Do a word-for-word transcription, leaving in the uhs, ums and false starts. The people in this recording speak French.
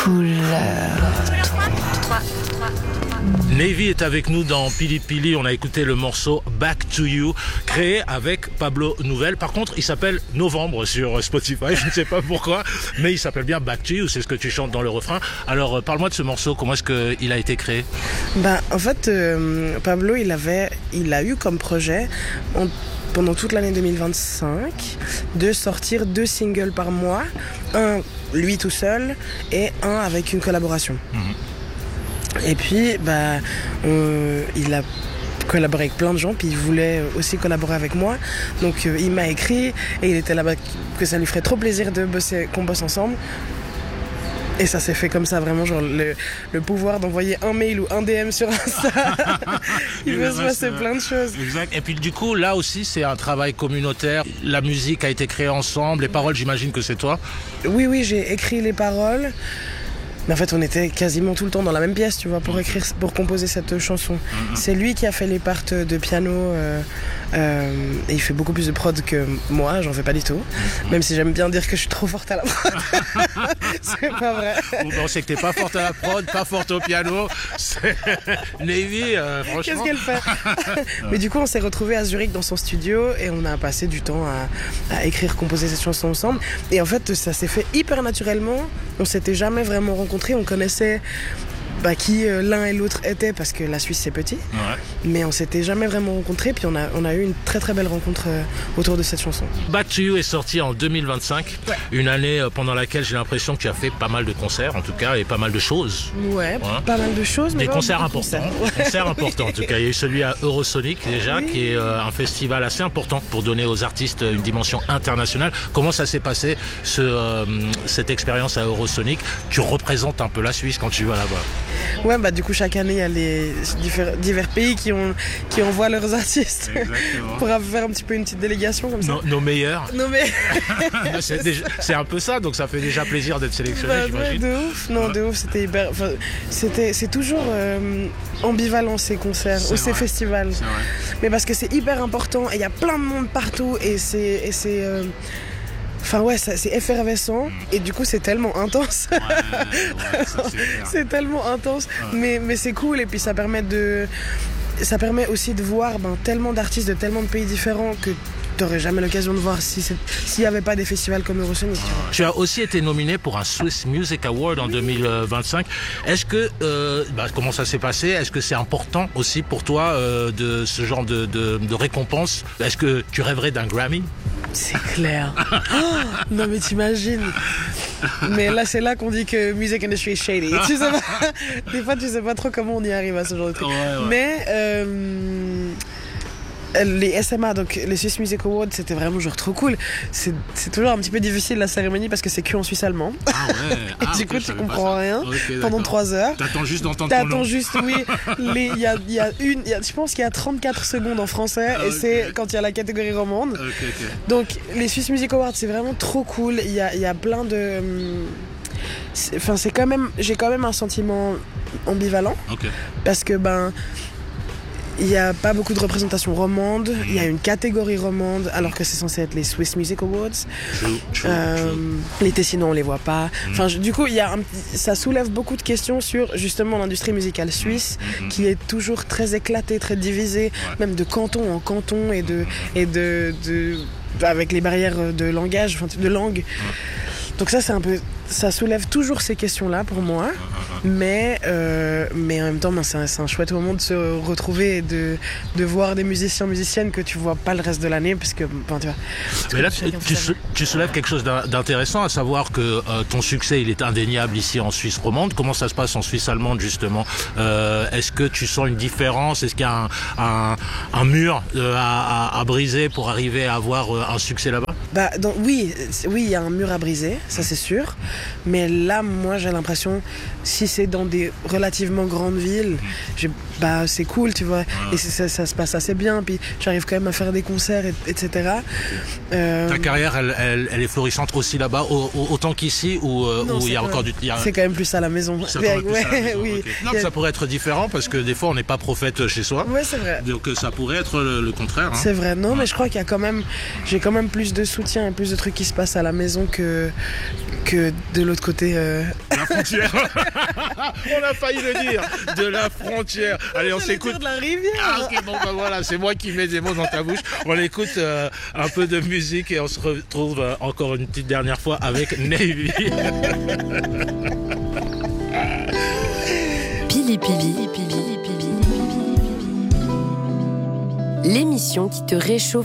Couleur. Navy est avec nous dans Pili Pili. On a écouté le morceau Back to You, créé avec Pablo Nouvelle. Par contre, il s'appelle Novembre sur Spotify. Je ne sais pas pourquoi, mais il s'appelle bien Back to You. C'est ce que tu chantes dans le refrain. Alors, euh, parle-moi de ce morceau. Comment est-ce qu'il a été créé? Bah, en fait, euh, Pablo, il avait, il a eu comme projet, en, pendant toute l'année deux mille vingt-cinq, de sortir deux singles par mois. Un, lui tout seul, et un avec une collaboration. Mmh. Et puis, bah, euh, il a collaboré avec plein de gens, puis il voulait aussi collaborer avec moi. Donc, euh, il m'a écrit, et il était là-bas que ça lui ferait trop plaisir de bosser, qu'on bosse ensemble. Et ça s'est fait comme ça, vraiment, genre le, le pouvoir d'envoyer un mail ou un D M sur Insta. Il peut se passer plein de choses. Exact. Et puis du coup, là aussi, c'est un travail communautaire. La musique a été créée ensemble. Les paroles, j'imagine que c'est toi? Oui, oui, j'ai écrit les paroles. Mais en fait, on était quasiment tout le temps dans la même pièce, tu vois, pour écrire, pour composer cette chanson. Mm-hmm. C'est lui qui a fait les parts de piano, euh, euh, et il fait beaucoup plus de prod que moi, j'en fais pas du tout. Mm-hmm. Même si j'aime bien dire que je suis trop forte à la prod. C'est pas vrai. On sait que t'es pas forte à la prod, pas forte au piano. C'est... Navy, euh, franchement. Qu'est-ce qu'elle fait? Mais du coup, on s'est retrouvés à Zurich dans son studio et on a passé du temps à, à écrire, composer cette chanson ensemble. Et en fait, ça s'est fait hyper naturellement. On s'était jamais vraiment rencontrés. On connaissait bah, qui euh, l'un et l'autre étaient parce que la Suisse c'est petit, ouais. Mais on s'était jamais vraiment rencontrés. Puis on a, on a eu une très très belle rencontre euh, autour de cette chanson. Back to You est sorti en deux mille vingt-cinq, ouais. Une année euh, pendant laquelle j'ai l'impression que tu as fait pas mal de concerts en tout cas et pas mal de choses. Ouais, hein? Pas mal de choses. Mais des concerts importants. Concerts. Des concerts importants en tout cas. Il y a eu celui à Eurosonic déjà, oui. Qui est euh, un festival assez important pour donner aux artistes une dimension internationale. Comment ça s'est passé ce, euh, cette expérience à Eurosonic? Tu représentes un peu la Suisse quand tu vas là-bas. Ouais, bah du coup chaque année il y a les divers, divers pays qui, ont, qui envoient leurs artistes pour faire un petit peu une petite délégation comme ça. Nos, nos meilleurs. Nos meilleurs. c'est, déjà, c'est un peu ça, donc ça fait déjà plaisir d'être sélectionné, bah, j'imagine. Ouais, de ouf, non, ouais. de ouf, c'était hyper. Enfin, c'était, c'est toujours euh, ambivalent ces concerts c'est ou vrai. Ces festivals. C'est vrai. Mais parce que c'est hyper important et il y a plein de monde partout et c'est. Et c'est euh, Enfin ouais, ça, c'est effervescent et du coup c'est tellement intense. Ouais, ouais, ça, c'est, c'est tellement intense, ouais. mais, mais c'est cool et puis ça permet de, ça permet aussi de voir ben, tellement d'artistes de tellement de pays différents que t'aurais jamais l'occasion de voir si c'est, s'il n'y avait pas des festivals comme Eurosonic. Tu, vois. Tu as aussi été nominé pour un Swiss Music Award en oui. deux mille vingt-cinq. Est-ce que, euh, bah, comment ça s'est passé? Est-ce que c'est important aussi pour toi euh, de ce genre de, de, de récompense? Est-ce que tu rêverais d'un Grammy? C'est clair. Oh, non mais t'imagines. Mais là c'est là qu'on dit que music industry is shady. Tu sais pas, des fois tu sais pas trop comment on y arrive à ce genre de truc. Ouais, ouais. Mais euh, les S M A, donc les Swiss Music Awards, c'était vraiment genre trop cool. C'est, c'est toujours un petit peu difficile la cérémonie parce que c'est que en suisse allemand. Ah ouais. Et ah, du okay, coup tu comprends rien okay, pendant trois heures. T'attends juste d'entendre T'attends ton nom. juste, oui. Il y a, y a une, y a, je pense qu'il y a trente-quatre secondes en français ah, et okay. C'est quand il y a la catégorie romande. Okay, okay. Donc les Swiss Music Awards, c'est vraiment trop cool. Il y a, y a plein de... C'est, enfin, c'est quand même, j'ai quand même un sentiment ambivalent. Okay. Parce que ben... il n'y a pas beaucoup de représentation romande, mmh. Il y a une catégorie romande alors que c'est censé être les Swiss Music Awards. True, true, euh, true. Les Tessinois on les voit pas. Mmh. Enfin, je, du coup, il y a un, ça soulève beaucoup de questions sur justement l'industrie musicale suisse mmh. Qui est toujours très éclatée, très divisée, ouais. Même de canton en canton et de, et de, de avec les barrières de langage, enfin de langue. Mmh. Donc ça, c'est un peu, ça soulève toujours ces questions-là pour moi. Mais, euh, mais en même temps, ben, c'est, un, c'est un chouette moment de se retrouver et de, de voir des musiciens, musiciennes que tu vois pas le reste de l'année parce que, ben, tu vois. Mais là, tu, tu, tu soulèves quelque chose d'intéressant, à savoir que euh, ton succès, il est indéniable ici en Suisse romande. Comment ça se passe en Suisse allemande, justement? euh, Est-ce que tu sens une différence? Est-ce qu'il y a un, un, un mur euh, à, à, à briser pour arriver à avoir euh, un succès là-bas? Bah, donc, oui, oui, il y a un mur à briser, ça c'est sûr. Mais là, moi, j'ai l'impression, si c'est dans des relativement grandes villes, j'ai, bah c'est cool, tu vois. Ouais. Et c'est, ça, ça se passe assez bien. Puis j'arrive quand même à faire des concerts, et, etc. Euh... Ta carrière, elle, elle, elle est florissante aussi là-bas, autant qu'ici, ou il y a encore du. Y a... C'est quand même plus à la maison. C'est quand même plus ouais, à la maison. Oui. Okay. Non, a... ça pourrait être différent parce que des fois on n'est pas prophète chez soi. Ouais, c'est vrai. Donc ça pourrait être le, le contraire. Hein. C'est vrai. Non, ouais. mais je crois qu'il y a quand même, j'ai quand même plus de soutien et plus de trucs qui se passent à la maison que que de l'autre côté. Euh... La frontière. On a failli le dire. De la frontière. Allez, on s'écoute. De la rivière. Ah, ok, bon, bah voilà, c'est moi qui mets des mots dans ta bouche. On écoute euh, un peu de musique et on se retrouve euh, encore une petite dernière fois avec Navy. Pili Pili, Pili Pili, l'émission qui te réchauffe